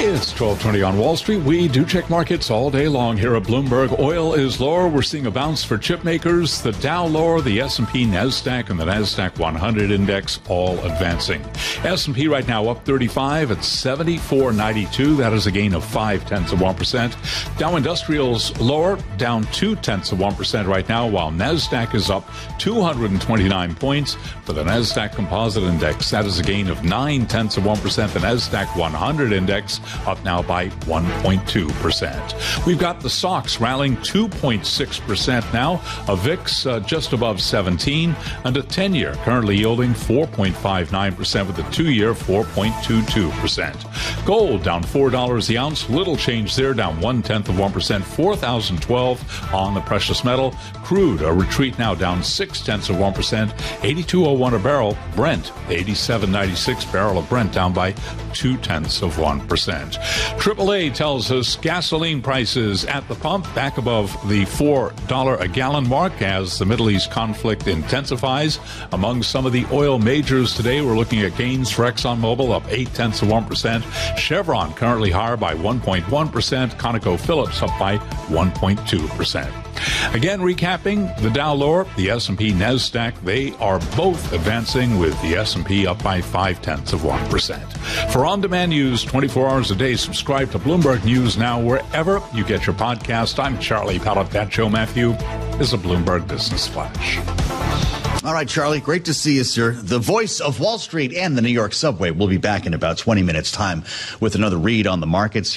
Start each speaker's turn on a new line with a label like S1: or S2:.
S1: It's 12:20 on Wall Street. We do check markets all day long here at Bloomberg. Oil is lower. We're seeing a bounce for chip makers. The Dow lower, the S&P, NASDAQ, and the NASDAQ 100 index all advancing. S&P right now up 35 at 74.92. That is a gain of 0.5%. Dow Industrials lower, down 0.2% right now, while NASDAQ is up 229 points. For the NASDAQ Composite Index, that is a gain of 0.9%. The NASDAQ 100 index up now by 1.2%. We've got the SOX rallying 2.6% now, a VIX just above 17, and a 10-year currently yielding 4.59% with a 2-year 4.22%. Gold down $4 the ounce, little change there, down 0.1%, 4,012 on the precious metal. Crude, a retreat now down 0.6%, 82.01 a barrel. Brent, 87.96 barrel of Brent down by 0.2%. AAA tells us gasoline prices at the pump back above the $4 a gallon mark as the Middle East conflict intensifies. Among some of the oil majors today, we're looking at gains for ExxonMobil up 0.8%. Chevron currently higher by 1.1%. ConocoPhillips up by 1.2%. Again, recapping, the Dow lower, the S&P, NASDAQ, they are both advancing with the S&P up by 0.5%. For on-demand news 24 hours a day, subscribe to Bloomberg News Now wherever you get your podcast. I'm Charlie Pallett. That Joe Matthew is a Bloomberg Business Flash.
S2: All right, Charlie, great to see you, sir. The voice of Wall Street and the New York subway will be back in about 20 minutes' time with another read on the markets.